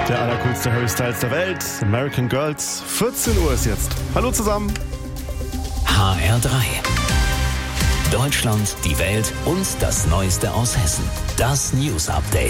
Der allercoolste Harry Styles der Welt, American Girls. 14 Uhr ist jetzt. Hallo zusammen. HR3. Deutschland, die Welt und das Neueste aus Hessen. Das News Update.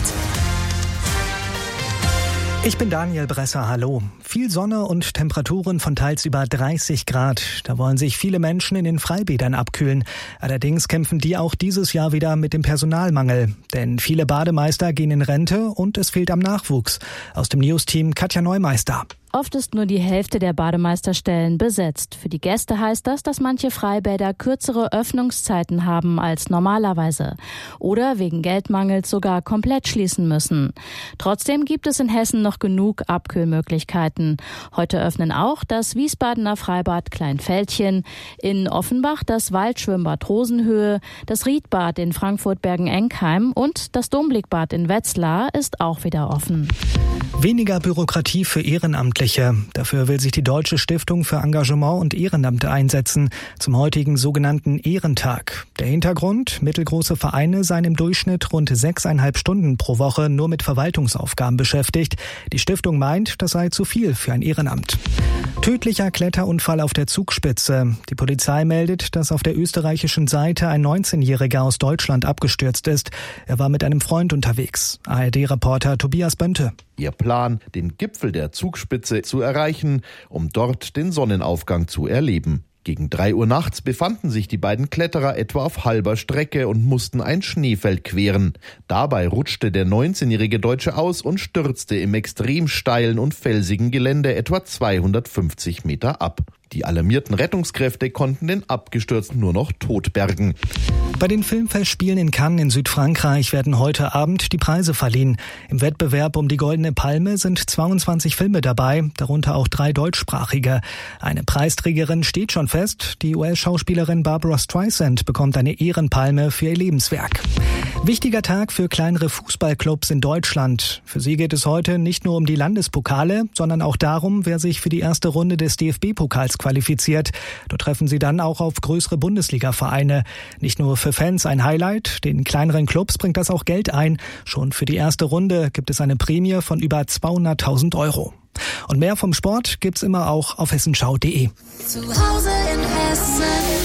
Ich bin Daniel Bresser, hallo. Viel Sonne und Temperaturen von teils über 30 Grad. Da wollen sich viele Menschen in den Freibädern abkühlen. Allerdings kämpfen die auch dieses Jahr wieder mit dem Personalmangel. Denn viele Bademeister gehen in Rente und es fehlt am Nachwuchs. Aus dem News-Team Katja Neumeister. Oft ist nur die Hälfte der Bademeisterstellen besetzt. Für die Gäste heißt das, dass manche Freibäder kürzere Öffnungszeiten haben als normalerweise. Oder wegen Geldmangels sogar komplett schließen müssen. Trotzdem gibt es in Hessen noch genug Abkühlmöglichkeiten. Heute öffnen auch das Wiesbadener Freibad Kleinfeldchen, in Offenbach das Waldschwimmbad Rosenhöhe, das Riedbad in Frankfurt-Bergen-Enkheim und das Domblickbad in Wetzlar ist auch wieder offen. Weniger Bürokratie für Ehrenamtliche. Dafür will sich die Deutsche Stiftung für Engagement und Ehrenamt einsetzen, zum heutigen sogenannten Ehrentag. Der Hintergrund: mittelgroße Vereine seien im Durchschnitt rund 6,5 Stunden pro Woche nur mit Verwaltungsaufgaben beschäftigt. Die Stiftung meint, das sei zu viel für ein Ehrenamt. Tödlicher Kletterunfall auf der Zugspitze. Die Polizei meldet, dass auf der österreichischen Seite ein 19-Jähriger aus Deutschland abgestürzt ist. Er war mit einem Freund unterwegs. ARD-Reporter Tobias Bönte. Ihr Plan, den Gipfel der Zugspitze zu erreichen, um dort den Sonnenaufgang zu erleben. Gegen 3 Uhr nachts befanden sich die beiden Kletterer etwa auf halber Strecke und mussten ein Schneefeld queren. Dabei rutschte der 19-jährige Deutsche aus und stürzte im extrem steilen und felsigen Gelände etwa 250 Meter ab. Die alarmierten Rettungskräfte konnten den Abgestürzten nur noch tot bergen. Bei den Filmfestspielen in Cannes in Südfrankreich werden heute Abend die Preise verliehen. Im Wettbewerb um die Goldene Palme sind 22 Filme dabei, darunter auch 3 deutschsprachige. Eine Preisträgerin steht schon fest. Die US-Schauspielerin Barbara Streisand bekommt eine Ehrenpalme für ihr Lebenswerk. Wichtiger Tag für kleinere Fußballclubs in Deutschland. Für sie geht es heute nicht nur um die Landespokale, sondern auch darum, wer sich für die erste Runde des DFB-Pokals qualifiziert. Dort treffen sie dann auch auf größere Bundesliga-Vereine. Nicht nur für Fans ein Highlight, den kleineren Clubs bringt das auch Geld ein. Schon für die erste Runde gibt es eine Prämie von über 200.000 €. Und mehr vom Sport gibt's immer auch auf hessenschau.de. Zu Hause in Hessen.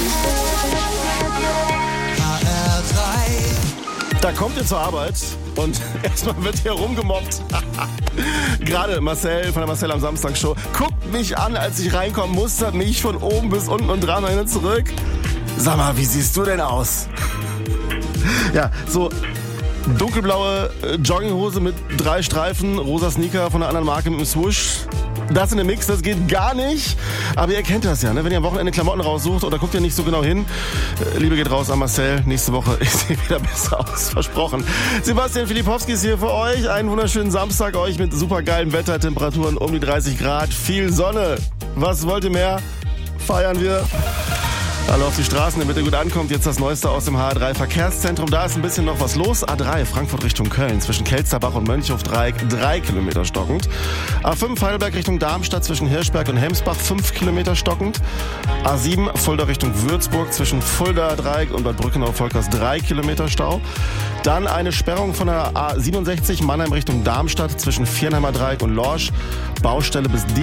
Da kommt ihr zur Arbeit und erstmal wird hier rumgemobbt. Gerade Marcel von der Marcel am Samstag Show guckt mich an, als ich reinkomme, mustert mich von oben bis unten und dran und zurück. Sag mal, wie siehst du denn aus? Ja, so dunkelblaue Jogginghose mit 3 Streifen, rosa Sneaker von einer anderen Marke mit einem Swoosh. Das in dem Mix, das geht gar nicht. Aber ihr kennt das ja, ne? Wenn ihr am Wochenende Klamotten raussucht oder guckt ihr nicht so genau hin. Liebe geht raus an Marcel. Nächste Woche ist sie wieder besser aus. Versprochen. Sebastian Filipowski ist hier für euch. Einen wunderschönen Samstag euch mit supergeilem Wetter, Temperaturen um die 30 Grad, viel Sonne. Was wollt ihr mehr? Feiern wir. Alle auf die Straßen, damit ihr gut ankommt. Jetzt das Neueste aus dem HR3 Verkehrszentrum. Da ist ein bisschen noch was los. A3 Frankfurt Richtung Köln zwischen Kelsterbach und Mönchhof-Dreieck 3 Kilometer stockend. A5 Heidelberg Richtung Darmstadt zwischen Hirschberg und Hemsbach 5 Kilometer stockend. A7 Fulda Richtung Würzburg zwischen Fulda Dreieck und Bad Brückenau-Volkers 3 Kilometer Stau. Dann eine Sperrung von der A67 Mannheim Richtung Darmstadt zwischen Viernheimer Dreieck und Lorsch. Baustelle bis